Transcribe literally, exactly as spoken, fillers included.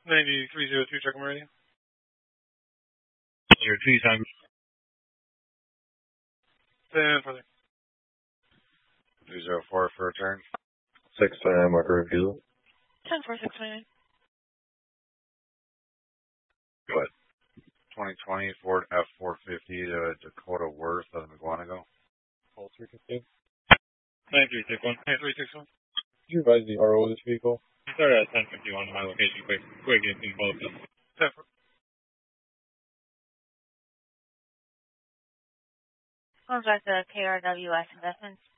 ninety-three oh two, check radio. Your two times. ten further. three zero four for return. six uh, marker refusal. ten four six twenty-nine. What? twenty twenty Ford F four fifty to Dakota Worth of McGuanago. Call three fifteen. nine three six one. nine three six one. Could you advise the R O of this vehicle? Start at ten fifty-one, my location, quick, quick, and both. ten four. Going back to K R W S Investments.